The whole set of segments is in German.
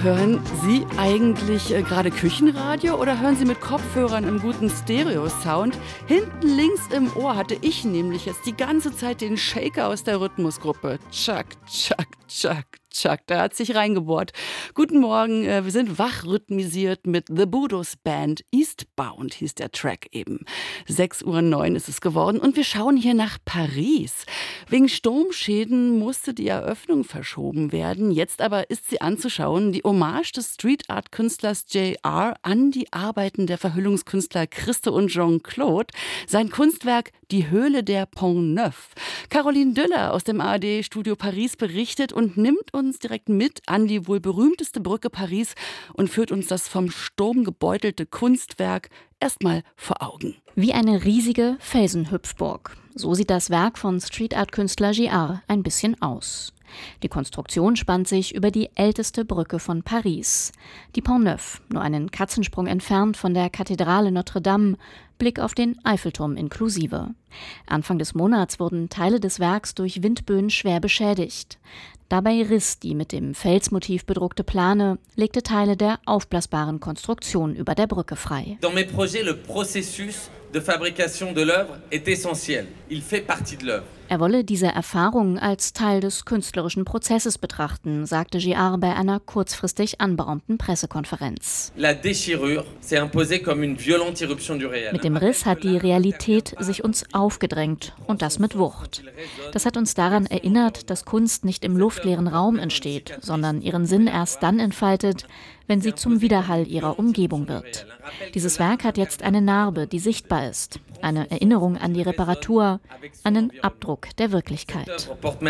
Hören Sie eigentlich gerade Küchenradio oder hören Sie mit Kopfhörern im guten Stereo-Sound? Hinten links im Ohr hatte ich nämlich jetzt die ganze Zeit den Shaker aus der Rhythmusgruppe. Chuck, Chuck, Chuck, Chuck, der hat sich reingebohrt. Guten Morgen, wir sind wachrhythmisiert mit The Budos Band. Eastbound hieß der Track eben. 6:09 Uhr ist es geworden und wir schauen hier nach Paris. Wegen Sturmschäden musste die Eröffnung verschoben werden. Jetzt aber ist sie anzuschauen. Die Hommage des Street-Art-Künstlers J.R. an die Arbeiten der Verhüllungskünstler Christo und Jean-Claude. Sein Kunstwerk Die Höhle der Pont Neuf. Caroline Düller aus dem ARD-Studio Paris berichtet und nimmt uns direkt mit an die wohl berühmteste Brücke Paris und führt uns das vom Sturm gebeutelte Kunstwerk erstmal vor Augen. Wie eine riesige Felsenhüpfburg. So sieht das Werk von Street-Art-Künstler J.R. ein bisschen aus. Die Konstruktion spannt sich über die älteste Brücke von Paris. Die Pont Neuf, nur einen Katzensprung entfernt von der Kathedrale Notre-Dame, Blick auf den Eiffelturm inklusive. Anfang des Monats wurden Teile des Werks durch Windböen schwer beschädigt. Dabei riss die mit dem Felsmotiv bedruckte Plane, legte Teile der aufblasbaren Konstruktion über der Brücke frei. Dans mes projets, le processus de fabrication de l'œuvre est essentiel. Il fait partie de l'œuvre. Er wolle diese Erfahrung als Teil des künstlerischen Prozesses betrachten, sagte J.R. bei einer kurzfristig anberaumten Pressekonferenz. La déchirure s'est imposée comme une violente irruption du réel. Mit dem Riss hat die Realität sich uns aufgedrängt und das mit Wucht. Das hat uns daran erinnert, dass Kunst nicht im luftleeren Raum entsteht, sondern ihren Sinn erst dann entfaltet, wenn sie zum Widerhall ihrer Umgebung wird. Dieses Werk hat jetzt eine Narbe, die sichtbar ist. Eine Erinnerung an die Reparatur, einen Abdruck der Wirklichkeit.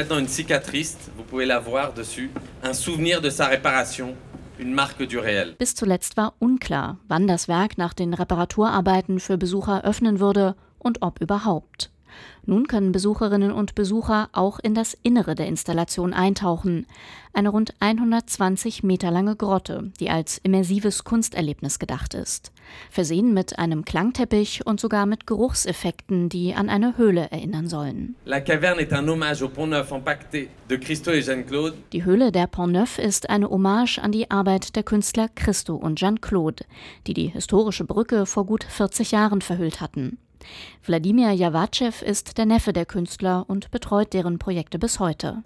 Bis zuletzt war unklar, wann das Werk nach den Reparaturarbeiten für Besucher öffnen würde und ob überhaupt. Nun können Besucherinnen und Besucher auch in das Innere der Installation eintauchen. Eine rund 120 Meter lange Grotte, die als immersives Kunsterlebnis gedacht ist. Versehen mit einem Klangteppich und sogar mit Geruchseffekten, die an eine Höhle erinnern sollen. La caverne est un hommage au Pont Neuf empaqueté de Christo et Jean-Claude. Die Höhle der Pont Neuf ist eine Hommage an die Arbeit der Künstler Christo und Jean-Claude, die die historische Brücke vor gut 40 Jahren verhüllt hatten. Wladimir Jawatschew ist der Neffe der Künstler und betreut deren Projekte bis heute.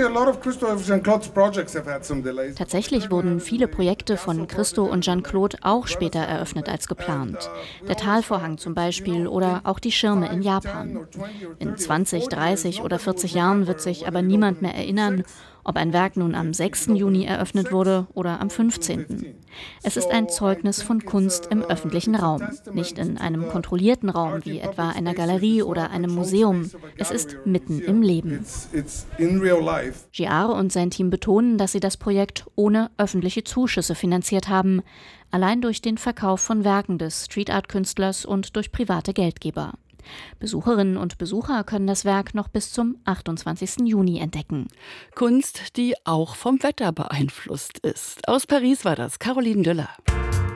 Tatsächlich wurden viele Projekte von Christo und Jean-Claude auch später eröffnet als geplant. Der Talvorhang zum Beispiel oder auch die Schirme in Japan. In 20, 30 oder 40 Jahren wird sich aber niemand mehr erinnern, ob ein Werk nun am 6. Juni eröffnet wurde oder am 15. Es ist ein Zeugnis von Kunst im öffentlichen Raum, nicht in einem kontrollierten Raum wie etwa einer Galerie oder einem Museum. Es ist mitten im Leben. J.R. und sein Team betonen, dass sie das Projekt ohne öffentliche Zuschüsse finanziert haben, allein durch den Verkauf von Werken des Street-Art-Künstlers und durch private Geldgeber. Besucherinnen und Besucher können das Werk noch bis zum 28. Juni entdecken. Kunst, die auch vom Wetter beeinflusst ist. Aus Paris war das Caroline Düller.